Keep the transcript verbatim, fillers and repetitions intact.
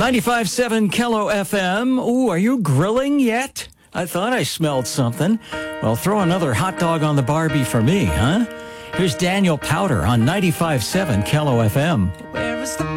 ninety-five point seven Kello F M. Ooh, are you grilling yet? I thought I smelled something. Well, throw another hot dog on the Barbie for me, huh? Here's Daniel Powder on ninety-five point seven Kello F M. Where is the